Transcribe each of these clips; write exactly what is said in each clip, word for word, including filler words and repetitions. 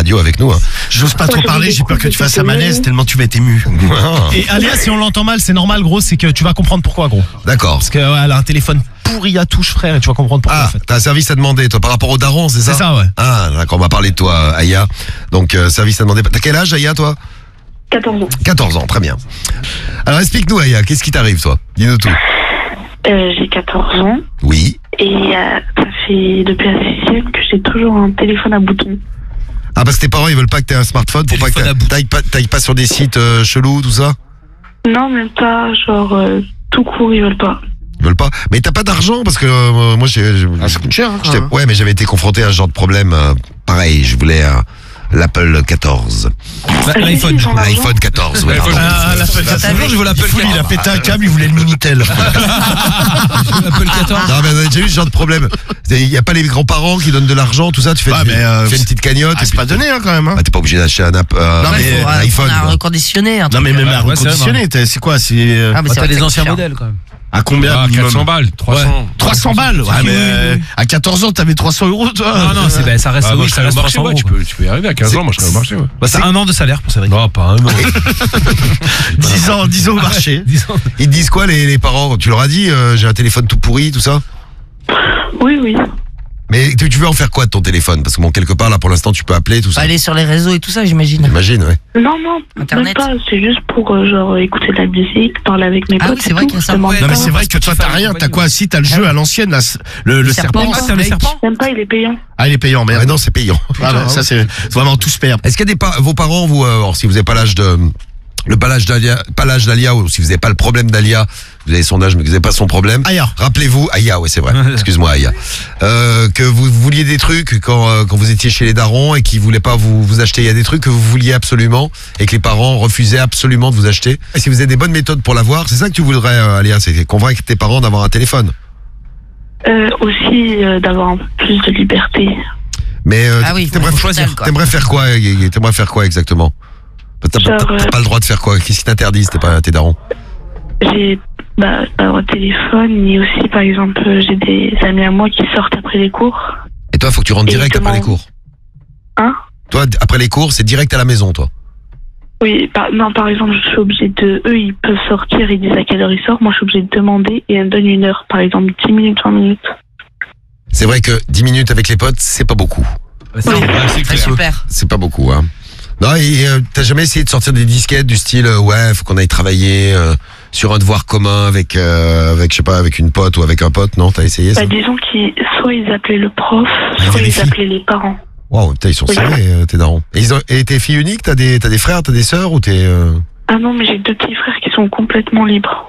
radio avec nous. Hein. J'ose pas trop parler, j'ai peur que tu fasses un malaise tellement tu vas être ému. Et Aléa, si on l'entend mal, c'est normal, gros, c'est que tu vas comprendre pourquoi, gros. D'accord. Parce qu'elle a un téléphone pourri à touche, frère, et tu vas comprendre pourquoi. Ah, en fait. t'as un service à demander, toi, par rapport au daron, c'est ça? C'est ça, ouais. Ah, d'accord, on va parler de toi, Aya. Donc, euh, service à demander. T'as quel âge, Aya, toi? quatorze ans. quatorze ans, très bien. Alors, explique-nous, Aya, qu'est-ce qui t'arrive, toi? Dis-nous tout. Euh, j'ai quatorze ans. Oui. Et euh, ça fait depuis la sixième que j'ai toujours un téléphone à boutons. Ah, parce que tes parents, ils veulent pas que t'aies un smartphone pour Téléphone pas à que bout. t'ailles pas, t'ailles pas sur des sites euh, chelous, tout ça? Non, même pas, genre, euh, tout court, ils veulent pas. Ils veulent pas. Mais t'as pas d'argent parce que euh, moi j'ai. j'ai- Ah, ça coûte cher, hein, j'étais- hein. Ouais, mais j'avais été confronté à ce genre de problème. euh, pareil, je voulais euh, l'Apple quatorze. L'iPhone, J'en ai un. L'iPhone quatorze, ouais, pardon. Ah, l'Apple T'as vu, je veux l'Apple quatorze. il a pété un câble, il voulait le Minitel. L'Apple quatorze. Non, mais on a déjà eu ce genre de problème. Il y a pas les grands-parents qui donnent de l'argent, tout ça. Tu fais, Ouais, tu mais, euh, tu fais une petite cagnotte. Ah, et c'est puis- pas donné hein, quand même. Hein. Bah, t'es pas obligé d'acheter un, app, euh, Non, mais, un euh, iPhone. On a quoi. reconditionné. Un Non truc. mais même à Ouais, c'est reconditionner, t'as- c'est quoi? C'est euh, Ah, mais Bah, c'est t'as vrai des que anciens c'est cher. modèles, quand même. à combien Ah, minimum? quatre cents balles, trois cents. trois cents balles. Ouais, mais euh, à quatorze ans, t'avais trois cents euros, toi. Non, non, c'est, ben, ça reste, Ah, moi, oui, je ça serais au reste marché, trois cents ouais, euros, tu quoi. peux, tu peux y arriver à quinze ans, moi je serais au marché. Ouais. Bah, c'est un an de salaire pour Cédric. Non, pas un an. dix ans, dix ans au marché. Disons. Ils te disent quoi, les, les parents? Tu leur as dit, euh, j'ai un téléphone tout pourri, tout ça? Oui, oui. Mais tu tu veux en faire quoi de ton téléphone? Parce que bon, quelque part, là, pour l'instant, tu peux appeler, tout ça. Aller sur les réseaux et tout ça, j'imagine. J'imagine, ouais. Non, non, Internet. même pas. C'est juste pour, euh, genre, écouter de la musique, parler avec mes Ah potes. oui, c'est et vrai tout. qu'il y a ça. Je demande Ouais, Non mais pas. c'est vrai que toi t'as rien, t'as quoi? Si t'as le jeu à l'ancienne, là, le, le serpent. serpent. Ah, t'as le serpent? Même pas, il est payant. Ah il est payant, Ouais, merde. non, c'est payant. Ah, ouais, ça c'est vraiment tous perdre. Est-ce qu'il y a des pa- vos parents, vous, euh, alors, si vous n'avez pas l'âge de le pas l'âge d'Alia, pas l'âge d'Alia, ou si vous n'avez pas le problème d'Alia, vous avez son âge mais que vous n'avez pas son problème. Aya. Rappelez-vous, Aya, ouais c'est vrai. Excuse-moi Aya, euh, que vous vouliez des trucs quand euh, quand vous étiez chez les darons et qu'ils voulaient pas vous vous acheter. Il y a des trucs que vous vouliez absolument et que les parents refusaient absolument de vous acheter. Et si vous avez des bonnes méthodes pour l'avoir, c'est ça que tu voudrais, euh, Alia, c'est convaincre tes parents d'avoir un téléphone. Euh, aussi, euh, d'avoir un peu plus de liberté. Mais euh, Ah oui, t'aimerais, faut choisir, quoi. t'aimerais faire quoi Guy T'aimerais faire quoi exactement? T'as, Genre, t'as- t'as euh, pas le droit de faire quoi? Qu'est-ce qui t'interdit? T'es pas tes darons? J'ai bah, un téléphone et aussi, par exemple, euh, j'ai des amis à moi qui sortent après les cours. Et toi, faut que tu rentres Et direct après comment- les cours. Hein? Toi, d- après les cours, c'est direct à la maison, toi. Oui, par, non, par exemple, je suis obligée de... Eux, ils peuvent sortir, ils disent à quelle heure ils sortent. Moi, je suis obligée de demander et elle me donne une heure. Par exemple, dix minutes, vingt minutes. C'est vrai que dix minutes avec les potes, c'est pas beaucoup. Ouais, c'est- Oui. ouais, c'est Très clair. super. C'est pas beaucoup, hein. Non, et euh, t'as jamais essayé de sortir des disquettes du style, euh, ouais, faut qu'on aille travailler euh, sur un devoir commun avec, euh, avec, je sais pas, avec une pote ou avec un pote, non? T'as essayé ça? Bah, disons qu'ils... Soit ils appelaient le prof, ils soit ils vérifient. appelaient les parents. Waouh, putain, ils sont Oui. serrés, euh, tes darons. Et, ils ont, et t'es fille unique? T'as des, t'as des frères, t'as des sœurs ou t'es... euh, Ah non, mais j'ai deux petits frères qui sont complètement libres.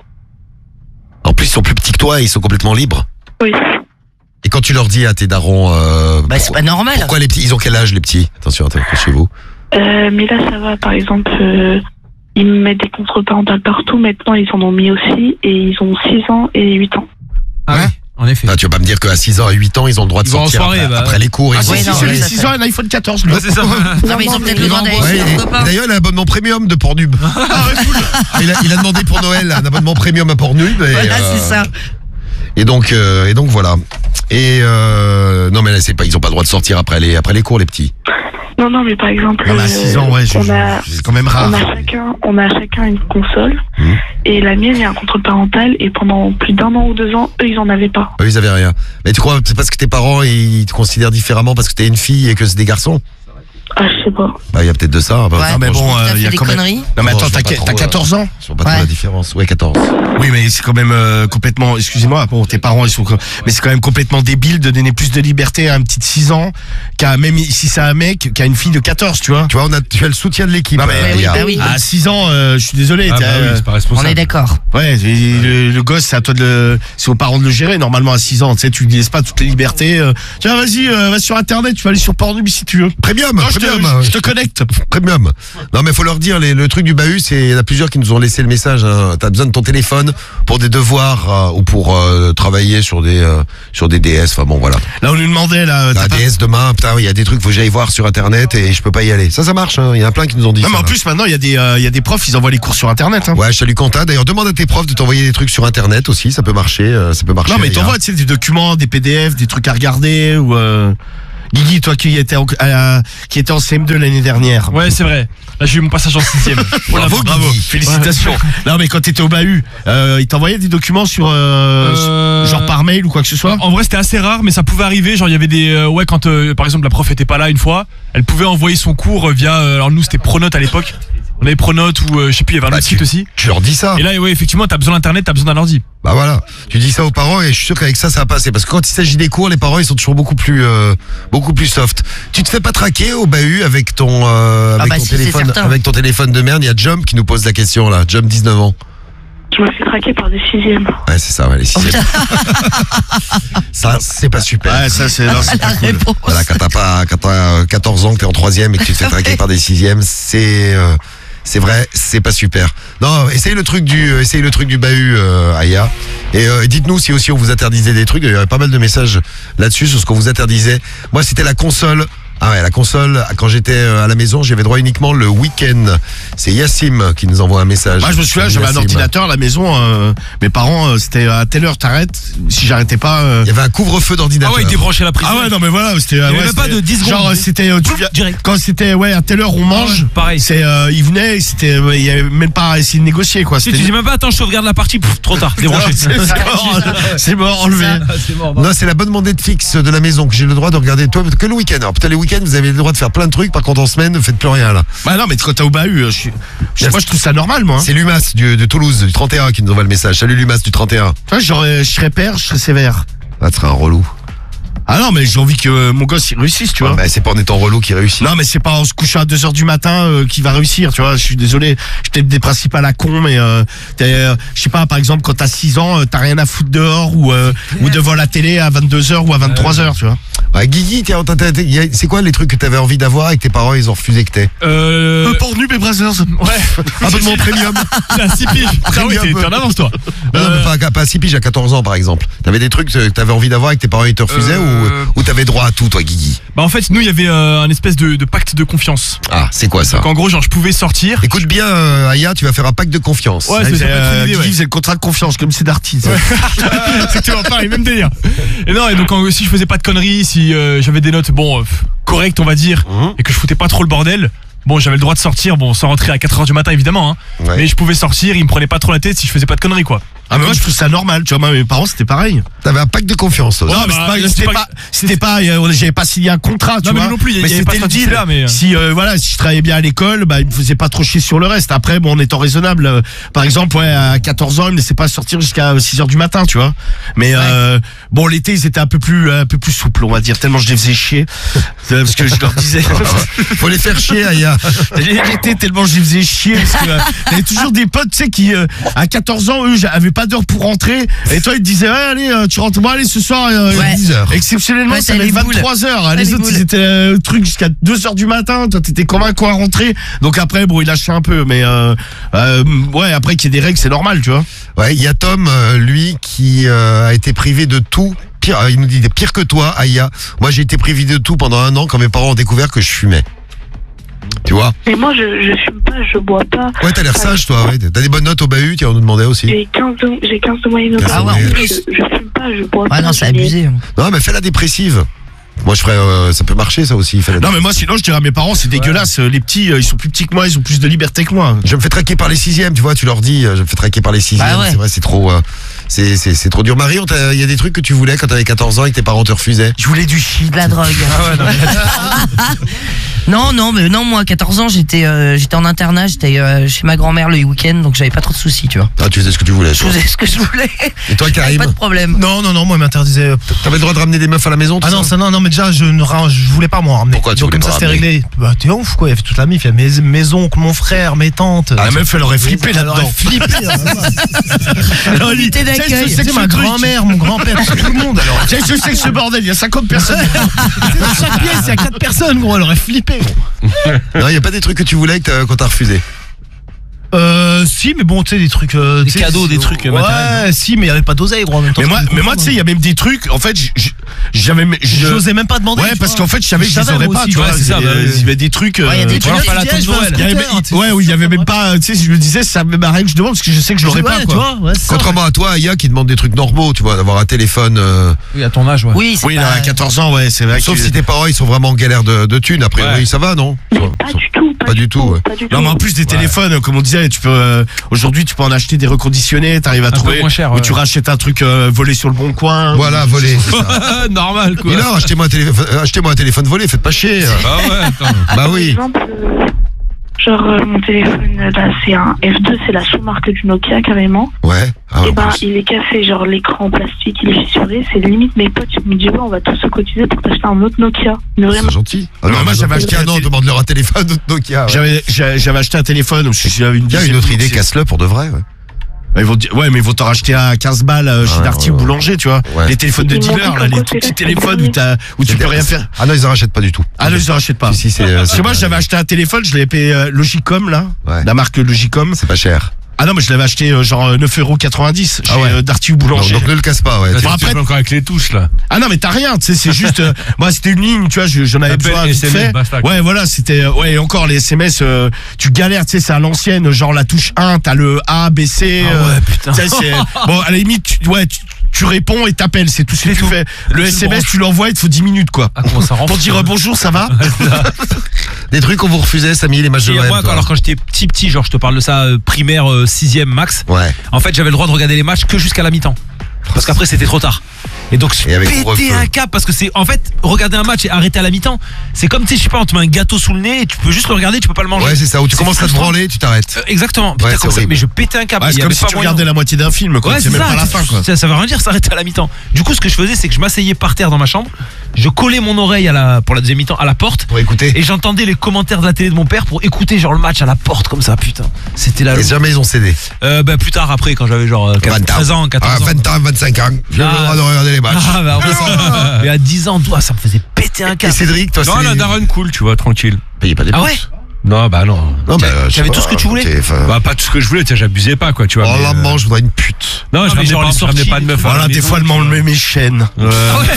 En plus, ils sont plus petits que toi et ils sont complètement libres. Oui. Et quand tu leur dis à tes darons... Euh, Bah, c'est pourquoi, pas normal. pourquoi les petits? Ils ont quel âge, les petits? Attention, attends, chez vous. Euh, mais là, ça va. Par exemple, euh, ils me mettent des contrôles parentaux partout. Maintenant, ils en ont mis aussi. Et ils ont six ans et huit ans. Ah oui, en effet. Ah, tu vas pas me dire qu'à six ans et huit ans, ils ont le droit de Ils vont en sortir soirée, après, bah, après ouais. les cours. Ah, ils si, ont- Ouais, si, non, si, mais j'ai ça, six ça- ans, un iPhone quatorze, lui. Ouais, c'est ça. Non, mais ils ont peut-être le droit d'aller Ouais, chez et- leurs copains. et d'ailleurs, il a un abonnement premium de Pornhub. Ah, il, a, il a demandé pour Noël un abonnement premium à Pornhub. Et, Voilà, euh, c'est ça. Et donc, euh, et donc voilà. Et euh, non, mais là, c'est pas, ils ont pas le droit de sortir après les, après les cours, les petits. Non, non, mais par exemple, Non, mais à euh, six ans, ouais, je- on a, c'est quand même on rare. a chacun, on a chacun une console. Mhm. Et la mienne, il y a un contrôle parental. Et pendant plus d'un an ou deux ans, eux, ils en avaient pas. Eux, ils avaient rien. Mais tu crois, c'est parce que tes parents, ils te considèrent différemment parce que t'es une fille et que c'est des garçons? Ah, je sais pas. Bah, il y a peut-être de ça. Bah, Ouais. Non, mais bon, T'as euh, il y fait a des quand même. conneries. Non, mais Bon, attends, je vois t'as pas t'as trop, quatorze ans? Je vois pas trop Ouais. la différence. Ouais, quatorze. Oui, mais c'est quand même euh, complètement. Excusez-moi, bon, tes parents, ils sont. co- Mais c'est quand même complètement débile de donner plus de liberté à un petit de six ans qu'à même si c'est un mec qui a une fille de quatorze, tu vois. Tu vois, on a, tu as le soutien de l'équipe. Non, mais euh, oui, Aya. bah oui. À six ans, euh, je suis désolé. Ah t'as, bah oui, euh, c'est pas On responsable. est d'accord. Ouais, et le, le gosse, c'est à toi de le, c'est aux parents de le gérer. Normalement, à six ans, tu sais, tu lui laisses pas toutes les libertés. euh, Tiens, vas-y, euh, va sur Internet, tu vas aller sur Pornhub si tu veux. Premium, Non, je te, premium. je te connecte. Premium. Non, mais faut leur dire, les- le truc du bahut, c'est, il y en a plusieurs qui nous ont laissé le message, hein. T'as besoin de ton téléphone pour des devoirs, euh, ou pour, euh, travailler sur des, euh, sur des D S. Enfin bon, voilà. Là, on lui demandait, là. La t'as pas- D S demain, putain, il y a des trucs, faut que j'aille voir sur Internet et je peux pas y aller. Ça, ça marche, hein. Il y en a plein qui nous ont dit Non, ça. mais en là. plus, maintenant, il y a des, euh, il y a des profs, ils envoient les cours sur Internet, hein. Ouais, je salue Quentin. D'ailleurs, demande à tes profs de t'envoyer des trucs sur Internet aussi. Ça peut marcher, euh, ça peut marcher. Non, mais Aya. t'envoies, tu sais, des documents, des P D F, des trucs à regarder, ou, euh, Guigui, toi qui étais en, euh, qui était en C M deux l'année dernière. Ouais, c'est vrai. Là, j'ai eu mon passage en sixième. Bravo, bravo. Félicitations. Non, mais quand t'étais au bahut, euh, il t'envoyait des documents sur, euh, Euh, genre par mail ou quoi que ce soit. En vrai, c'était assez rare, mais ça pouvait arriver. Genre, il y avait des. euh, ouais, quand euh, par exemple la prof était pas là une fois, elle pouvait envoyer son cours via. euh, alors, nous, c'était Pronote à l'époque. On avait Pronote ou euh, je sais plus, il y avait un Bah, autre tu- site aussi. Tu leur dis ça. Et là, ouais, effectivement, t'as besoin d'internet, t'as besoin d'un ordi. Bah voilà, tu dis ça aux parents et je suis sûr qu'avec ça, ça va passer. Parce que quand il s'agit des cours, les parents, ils sont toujours beaucoup plus, euh, beaucoup plus soft. Tu te fais pas traquer au bahut avec ton, euh, avec bah ton si, c'est téléphone, certain. avec ton téléphone de merde. Il y a Jump qui nous pose la question là. Jump, dix-neuf ans. Je me fais traquer par des sixièmes. Ouais, c'est ça, ouais, les sixièmes. Ça, c'est pas super. Ouais, ça c'est. non, c'est La pas cool. réponse. Voilà, quand t'as pas, quand t'as euh, quatorze ans, que t'es en troisième et que tu te fais traquer par des sixièmes, c'est, euh, c'est vrai, c'est pas super. Non, essayez le truc du, euh, essayez le truc du bahut, euh, Aya. Et euh, dites-nous si aussi on vous interdisait des trucs. Il y avait pas mal de messages là-dessus sur ce qu'on vous interdisait. Moi, c'était la console. Ah ouais, la console, quand j'étais euh, à la maison, j'avais droit uniquement le week-end. C'est Yassim qui nous envoie un message. Moi je me souviens, j'avais un Yassim. ordinateur à la maison, euh, mes parents, euh, c'était à telle heure t'arrêtes, si j'arrêtais pas... euh, Il y avait un couvre-feu Ah d'ordinateur. ouais, il débranchait la prise. Ah ouais, non mais voilà, c'était... euh, Il y ouais, avait pas c'était- de dix secondes. Genre euh, c'était... euh, tu viens- direct. Quand c'était, ouais, à telle heure on mange, ouais, pareil. c'est, euh, ils venaient, c'était, ouais, il y avait même pas à essayer de négocier quoi. Si C'était tu dis même pas, attends, je sauvegarde la partie, pff, trop tard, débranché. c'est mort, c'est mort, enlevé. C'est mort. Non, c'est l'abonnement Netflix de la maison que j'ai le droit de regarder. Toi, que le week-end. Alors peut-être les week-ends, vous avez le droit de faire plein de trucs. Par contre, en semaine, ne faites plus rien là. Bah non mais quand t'es au bahut, euh, je suis... je sais pas, je trouve ça normal moi. Hein. C'est Lumas du, de Toulouse, du trente et un, qui nous envoie le message. Salut Lumas du trente et un. Tu vois, j'aurais- je serais père, je serais sévère. Ah, tu seras un relou. Ah non mais j'ai envie que euh, mon gosse il réussisse, tu vois. Bah, c'est pas en étant relou qu'il réussit. Non mais c'est pas en se couchant à deux heures du matin euh, qu'il va réussir, tu vois, je suis désolé, j'ai peut-être des principes à la con, mais euh, t'es, euh, je sais pas, par exemple quand t'as six ans, euh, t'as rien à foutre dehors ou, euh, ou devant la télé à vingt-deux heures ou à vingt-trois heures, tu vois. Ouais, Guigui, tiens, t'as- t'as- t'as- y a- c'est quoi les trucs que t'avais envie d'avoir et que tes parents ils ont refusé que t'aies? Euh. Pornu mes brothers. Ouais. Abonnement premium. T'as six piges. Ah oui, t'es t'es en avance, toi. Non, non, Euh, mais pas, pas à six piges, à quatorze ans par exemple. T'avais des trucs que t'avais envie d'avoir et que tes parents ils te refusaient Euh, ou, ou t'avais droit à tout, toi, Guigui? Bah, en fait, nous, il y avait euh, un espèce de, de pacte de confiance. Ah, c'est quoi ça? Donc, en gros, genre, je pouvais sortir. Écoute bien, euh, Aya, tu vas faire un pacte de confiance. Ouais, c'est ça peut être une idée, Guigui ouais. faisait le contrat de confiance comme c'est Darty. ça. Exactement pareil, même délire. Et non, et donc en- si je faisais pas de conneries, si euh, j'avais des notes bon euh, correctes, on va dire, Mhm. et que je foutais pas trop le bordel, bon, j'avais le droit de sortir, bon, sans rentrer à quatre heures du matin évidemment, hein, Ouais. mais je pouvais sortir, ils me prenaient pas trop la tête si je faisais pas de conneries quoi. Ah mais moi je trouve ça normal, tu vois, moi mes parents c'était pareil. T'avais un pacte de confiance, toi. Non, Ouais, mais bah, c'était pas, c'était c'était pas- pas, c'était pas, euh, j'avais pas signé un contrat, tu Non, mais vois. non plus, il y mais avait pas c'était le ce deal. là, mais, euh. Si, euh, voilà, si je travaillais bien à l'école, bah, il me faisait pas trop chier sur le reste. Après, bon, en étant raisonnable, euh, par exemple, ouais, à quatorze ans, il me laissait pas sortir jusqu'à six heures du matin, tu vois. Mais, euh, bon, l'été, ils étaient un peu plus, un peu plus souples, on va dire, tellement je les faisais chier. Euh, Parce que je leur disais, Faut les faire chier, Aya. l'été, tellement je les faisais chier, parce que, euh, il y avait toujours des potes, tu sais, qui, euh, à quatorze ans, eux, avaient pas d'heure pour rentrer. Et toi, ils te disaient, ouais, allez, euh, tu rentres, bon, allez, ce soir, euh, Ouais. dix heures. exceptionnellement, Ouais, ça t'as va être les boules. vingt-trois heures. T'as Les les autres, boules. ils étaient euh, truc jusqu'à deux heures du matin. Toi, t'étais convaincu à rentrer. Donc après, bon, il lâchait un peu. Mais euh, euh, ouais, après qu'il y ait des règles, c'est normal, tu vois. Ouais, il y a Tom, euh, lui, qui euh, a été privé de tout. Pire, euh, il nous dit pire que toi, Aya. Moi, j'ai été privé de tout pendant un an quand mes parents ont découvert que je fumais. Tu vois? Mais moi, je, je fume pas, je bois pas. Ouais, t'as l'air sage, toi. Ouais. T'as des bonnes notes au bahut, tiens, on nous demandait aussi. J'ai quinze de, j'ai quinze de moyenne au Ah bac. ouais, en je, plus. je fume pas, je bois pas. Ah non, c'est je n'ai- abusé. Non, mais fais la dépressive. Moi, je ferais, euh, ça peut marcher, ça aussi. Fais la Non, mais moi, sinon, je dirais à mes parents, c'est dégueulasse. Les petits, euh, ils sont plus petits que moi, ils ont plus de liberté que moi. Je me fais traquer par les sixièmes, tu vois, tu leur dis, euh, je me fais traquer par les sixièmes. Bah ouais. C'est vrai, c'est trop, euh, c'est, c'est, c'est trop dur. Marie, on t'a- il y a des trucs que tu voulais quand t'avais quatorze ans et que tes parents te refusaient. Je voulais du shit. De la drogue. Non, non, mais non, moi, à quatorze ans, j'étais euh, j'étais en internat, j'étais euh, chez ma grand-mère le week-end, donc j'avais pas trop de soucis, tu vois. Ah, tu faisais ce que tu voulais, Je toi. faisais ce que je voulais. Et toi, J'avais Karim, pas de problème. Non, non, non, moi, il m'interdisait. t'avais le droit de ramener des meufs à la maison, tout Ah non, ça ça, non, non, mais déjà, je ne ra- je voulais pas moi ramener. Pourquoi tu Donc, voulais comme pas ça, c'était ramener réglé. Bah, t'es ouf, quoi. Il y avait toute la mif, il y avait mes, mes oncles, mon frère, mes tantes. La meuf, elle aurait flippé Elle aurait là-dedans. flippé. hein. Unité Tu sais, d'accueil. je sais Tu que sais, ma ce truc- grand-mère, mon grand-père, tout le monde. Alors, Tu sais, je sais que ce bordel, il y a cinquante personnes. dans chaque pièce, il y a quatre personnes, gros. Elle aurait flippé, gros. Non, il y a pas des trucs que tu voulais que t'as- qu'on t'a refusé. Euh, si, mais bon, tu sais, des trucs. Euh, Des tu sais, cadeaux, des c'est- trucs, euh, Ouais, matériels. si, mais Il y avait pas d'oseille, gros, en même temps. Mais moi, je peux mais moi, tu sais, il y a même des trucs. En fait, j- j- j'avais. je- J'osais même pas demander. Ouais, tu parce vois. qu'en fait, je savais que je les savais, aurais moi pas, aussi, tu vois. ouais, c'est ça, il y bah, avait- il y avait des trucs. Ouais, il y a des euh, trucs, voilà, tu pas la dis, tonne eh, je veux un Noël. il y avait- scooter, tu sais, ouais, où il y avait même pas, tu sais, je me disais, ça me rien que je demande parce que je sais que je l'aurais pas, Ouais, tu quoi. vois, ouais, c'est ça. Contrairement à toi, Aya, qui demande des trucs normaux, tu vois, d'avoir un téléphone. euh, Oui, à ton âge, ouais. Oui, c'est Oui, pas... à quatorze ans, ouais, c'est vrai. Sauf que- si tes parents ils sont vraiment en galère de, de thunes. A priori, Ouais. ça va, non Mais Ils pas sont- du tout, pas, pas du tout, ouais. pas du tout. Non, mais en plus des téléphones, comme on disait, tu peux euh, aujourd'hui tu peux en acheter des reconditionnés, t'arrives à peu trouver moins cher, ou ouais. tu rachètes un truc euh, volé sur le bon coin. Voilà, volé. c'est ça. Normal, quoi. Et là, achetez-moi un, téléphone- euh, achetez-moi un téléphone volé, faites pas chier. Ah ouais, attends. Bah Par oui. exemple, euh, genre euh, mon téléphone, euh, là, c'est un F deux, c'est la sous-marque du Nokia carrément. Ouais. Ah, Et en ben, plus. il est cassé, genre l'écran en plastique, il est fissuré. C'est limite mes potes, ils me disent ouais, on va tous se cotiser pour t'acheter un autre Nokia. Mais vraiment, C'est gentil. Ah Non, moi, j'avais acheté un un an, télé- demande-leur un téléphone de Nokia. Ouais. J'avais j'a- j'avais acheté un téléphone parce que j'avais une Il y a dizaine une autre de- idée, casse-le pour de vrai. Ouais. Ils vont dire- ouais, mais ils vont t'en racheter à quinze balles euh, chez Ouais, Darty ouais, ou ouais. Boulanger, tu vois. Ouais. Les téléphones de Ils m'ont dit dealer, là, comme les quoi tout c'est petits la téléphones où, sécurité. t'as- où tu peux rien faire. Ah non, ils en rachètent pas du tout. Ah non, ils en rachètent pas. Si, si, c'est. euh, Parce c'est- que moi, j'avais acheté un téléphone, je l'avais payé euh, Logicom, là. Ouais. La marque Logicom. C'est pas cher. Ah non, mais je l'avais acheté euh, genre neuf euros quatre-vingt-dix chez Ah ouais. euh, Darty ou Donc, Boulanger. donc ne le casse pas, ouais. Là, Bon, tu après- fais encore avec les touches, là. Ah non, mais t'as rien, tu sais, c'est juste. euh, moi, c'était une ligne, tu vois, je- j'en avais Appel, besoin vite S M S, fait. basta, quoi. Ouais, voilà, c'était. euh, ouais, et encore les S M S, euh, tu galères, tu sais, c'est à l'ancienne, genre la touche un, t'as le A, B, C. Ah euh, ouais, putain. tu sais, c'est- bon, à la limite, tu, ouais, tu, tu réponds et t'appelles, c'est tout ce que tu fais. Le Tu S M S, branches. tu l'envoies, il te faut dix minutes, quoi. Ah, comment ça rend Pour fou, dire hein. euh, bonjour, ça va Des trucs qu'on vous refusait, Samy, les matchs de Et Noël. moi, toi. alors quand j'étais petit petit, genre je te parle de ça, euh, primaire, euh, sixième max. Ouais. En fait, j'avais le droit de regarder les matchs que jusqu'à la mi-temps. Parce qu'après c'était trop tard. Et donc je Et avec pétais couvre-feu. un cap parce que c'est en fait regarder un match et arrêter à la mi-temps, c'est comme tu sais je sais pas on te met un gâteau sous le nez et tu peux juste le regarder, tu peux pas le manger. Ouais, c'est ça. Où tu C'est commences à te frustrant. branler, tu t'arrêtes. Euh, Exactement. Putain, Ouais, c'est comme ça, horrible. mais je pétais un cap. Ouais, Il c'est y comme avait si pas tu moyen. regardais la moitié d'un film, quoi. Ouais, c'est c'est même ça, pas la fin, quoi. Ça, ça veut rien dire, s'arrêter à la mi-temps. Du coup, ce que je faisais, c'est que je m'asseyais par terre dans ma chambre, je collais mon oreille à la, pour la deuxième mi-temps à la porte, Pour écouter. et j'entendais les commentaires de la télé de mon père pour écouter genre le match à la porte comme ça, putain. C'était la Et jamais ils ont cédé. euh, bah, plus tard après, quand j'avais genre euh, treize ans, Ah, quatorze ans. vingt ans, vingt-cinq ans. J'ai le Ah. droit de regarder les matchs. Ah, bah, après ça, mais à dix ans, toi, ça me faisait péter un Et câble. Cédric, toi, Non, c'est. la daronne cool, tu vois, tranquille. Payez pas des Ah pouces. ouais? Non, bah non. Non, bah, je sais T'avais pas, tout ce que tu voulais t'es- enfin, Bah, pas tout ce que je voulais, tu sais, j'abusais pas, quoi, tu vois. Oh mais, là, euh, maman, je voudrais une pute. Non, Non, je mais ramenais genre pas, les je ramenais sorties, pas de meuf. à la Voilà, des maison, fois, elle tu vois. m'enlevait mes chaînes. Ah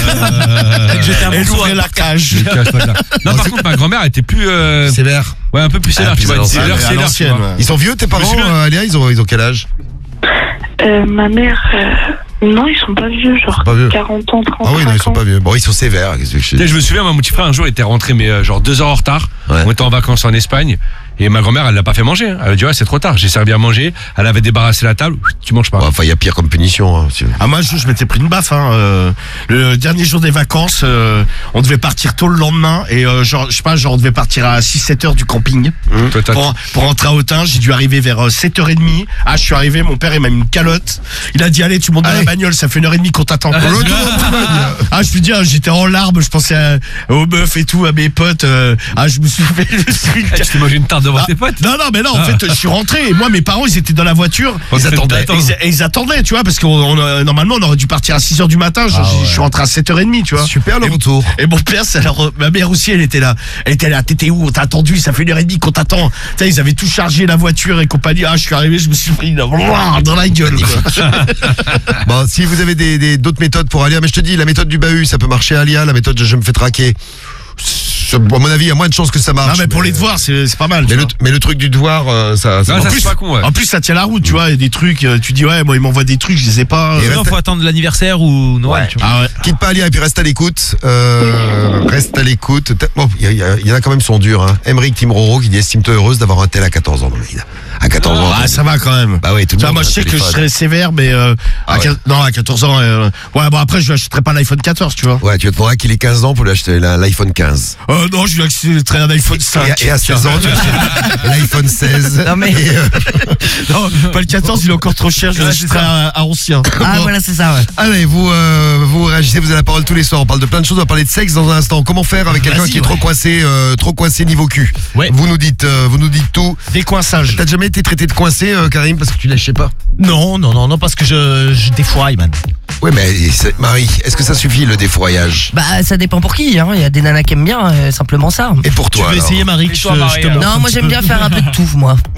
ouais. J'étais un Elle morceau ouvrait à- la cage. Je cache pas de là. Non, par contre, ma grand-mère était plus. euh, Sévère. Ouais, un peu plus sévère, Ah, tu plus à vois. C'est l'ancienne, l'heure, à c'est l'heure, tu l'ancienne, vois. ouais. Ils sont vieux, tes parents, souviens. euh, Alia, ils ont, ils ont quel âge? Euh, ma mère, euh, non, ils sont pas vieux, genre Pas vieux. quarante ans, trente Ah oui, non, ils sont ans. pas vieux. Bon, ils sont sévères. Qu'est-ce que je Tu sais, je me souviens, moi, mon petit frère, un jour, il était rentré, mais euh, genre deux heures en retard. Ouais. On était en vacances en Espagne. Et ma grand-mère, elle l'a pas fait manger. hein. Elle a dit, ouais, c'est trop tard. J'ai servi à manger. Elle avait débarrassé la table. Tu manges pas. Ouais, enfin, il y a pire comme punition. Hein, si- Ah moi je, je m'étais pris une baffe hein. euh, le dernier jour des vacances euh, on devait partir tôt le lendemain et euh, genre je sais pas genre on devait partir à six sept heures du camping Toi, t'as- pour, pour rentrer à Autun. J'ai dû arriver vers euh, sept heures trente. Ah je suis arrivé, mon père il m'a mis une calotte, il a dit allez tu montes dans Allez. la bagnole, ça fait une heure et demie qu'on t'attend. L'autre, Ah je peux dire j'étais en larmes, je pensais à- aux meufs et tout, à mes potes. euh, ah je me suis fait le truc. Eh, tu t'es mangé une tarte devant Ah, tes potes. Non, non, mais non, en fait, je suis rentré et moi, mes parents, ils étaient dans la voiture. Ils attendaient. Et Ils, et ils attendaient, tu vois, parce que normalement, on aurait dû partir à six heures du matin. Je, Ah je ouais. suis rentré à sept heures trente, tu vois. Super le Et- retour. Et mon père, ça leur- ma mère aussi, elle était là. Elle était là, t'étais où? On t'a attendu, ça fait une heure et demie qu'on t'attend. Tu sais, ils avaient tout chargé la voiture et compagnie. Ah, je suis arrivé, je me suis pris là, dans la gueule, quoi. Bon, si vous avez des, des- d'autres méthodes pour Alia, mais je te dis, la méthode du bahut, ça peut marcher à Alia. La méthode de je me fais traquer, c'est- à mon avis, il y a moins de chances que ça marche. Non, mais pour les devoirs, c'est c'est pas mal. tu Mais le, vois. mais le truc du devoir, euh, ça, ça Non, marche. ça, plus, c'est pas con, ouais. En plus, ça tient la route, tu vois. Il y a des trucs, euh, tu dis, ouais, moi, ils m'envoient des trucs, je les ai pas. Et euh, Non, faut attendre l'anniversaire ou Noël, Ouais. tu vois. Ah ouais. Quitte pas Alia et puis reste à l'écoute. Euh, reste à l'écoute. Bon, il y, a- il y a- il y en a quand même qui sont durs. Hein. Emeric Timroro qui dit estime-toi heureuse d'avoir un tel à quatorze ans. Non, mais il a- à quatorze ans. Ah, ça va quand même. Bah oui, tout le Tu vois, monde moi, a je un sais que je téléphone. serais sévère, mais euh, Ah à ouais. quinze non, à quatorze ans. euh, ouais, bon, après, je lui achèterai pas l'iPhone quatorze, tu vois. Ouais, tu vas te demander qu'il ait quinze ans pour lui acheter la- l'iPhone quinze. Euh, non, je lui achèterai un iPhone cinq. Et, et à seize ans, tu achètes l'iPhone seize. Non, mais- Et, euh, Non, pas le quatorze, il est encore trop cher, je lui Ouais, achèterai c'est un, un ancien. Ah, Bon. voilà, c'est ça, ouais. Allez, vous, euh, vous réagissez, vous avez la parole tous les soirs. On parle de plein de choses, on va parler de sexe dans un instant. Comment faire avec quelqu'un Vas-y, qui est ouais. trop coincé, euh, trop coincé niveau cul. Ouais. Vous nous dites, euh, vous nous dites tout. Décoinçage. T'as jamais été traité de coincé, euh, Karim, parce que tu lâchais pas. Non, non, non, non, parce que je, je défouraille, man. Ouais, mais c'est- Marie, est-ce que ça suffit le défourayage? Bah, ça dépend pour qui, hein. Il y a des nanas qui aiment bien, euh, simplement ça. Et pour toi, alors Marie, que Et toi, Marie, alors Non, moi j'aime bien faire un peu de tout, moi. Ouais.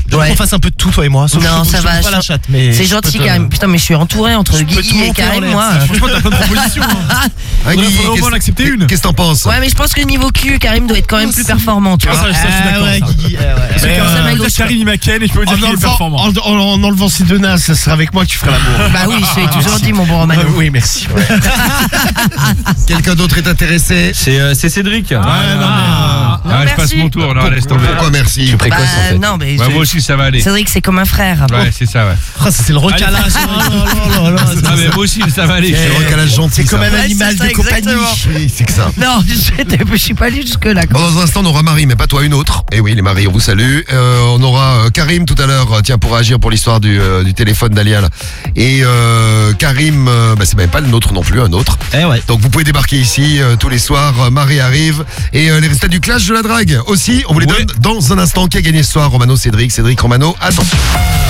Je veux Ouais. qu'on fasse un peu de tout, toi et moi. Sauf Non, que je ça te va, bouge pas je- la chatte, mais C'est je peux gentil te- Karim. Putain, mais je suis entouré entre Je peux te Guigui et monter en Karim, l'air, moi. ça. Franchement, t'as plein de propositions. hein. Ah, Guy, faudrait au moins qu'est-ce- en accepter une. Qu'est-ce que t'en penses? Ouais, mais je pense que niveau cul, Karim doit être quand même plus performant, tu Ah, vois. ça, ça, je suis Ah d'accord. ouais, ça. Guigui, eh ouais. Parce que Mais, comme ça, euh, m'a dit Karim, il m'a ken et je peux dire En qu'il est enlevant, performant. en, en- en enlevant ces deux nazes, ça sera avec moi que tu feras l'amour. Bah oui, je l'ai toujours dit, mon bon Romano. Euh, oui, merci. Ouais. Quelqu'un d'autre est intéressé? C'est euh, c'est Cédric. Ouais, non, mais, euh, Ah, Non, je passe merci. mon tour, là, laisse tomber. Pourquoi merci? Précoce Bah, en fait. non, mais Ouais, je- moi aussi, ça va aller. Cédric, c'est comme un frère. Ouais, c'est ça, ouais. ah, ça, c'est le recalage. Oh là là là là, Ah, mais moi aussi, ça va aller. C'est le recalage gentil. C'est comme ça. un Ouais, animal c'est ça, de compagnie. exactement. Oui, c'est que ça. Non, je je suis pas allé jusque-là. Bon, dans un instant, on aura Marie, mais pas toi, une autre. Et oui, les Marie, on vous salue. Euh, on aura euh, Karim tout à l'heure, euh, tiens, pour réagir pour l'histoire du, euh, du téléphone d'Alia. là. Et euh, Karim, euh, bah, c'est même pas le nôtre non plus, un autre. Eh ouais. Donc vous pouvez débarquer ici euh, tous les soirs. euh, Marie arrive. Et euh, les résultats du clash de la drague aussi, on vous les Ouais. donne dans un instant. Qui a gagné ce soir? Romano, Cédric, Cédric, Romano. Attention.